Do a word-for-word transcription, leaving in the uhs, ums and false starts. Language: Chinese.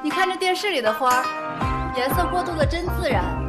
你看这电视里的花，颜色过渡的真自然。